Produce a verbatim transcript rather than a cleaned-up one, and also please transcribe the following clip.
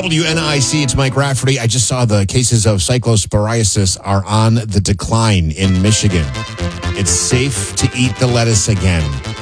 W N I C, it's Mike Rafferty. I just saw the cases of cyclosporiasis are on the decline in Michigan. It's safe to eat the lettuce again.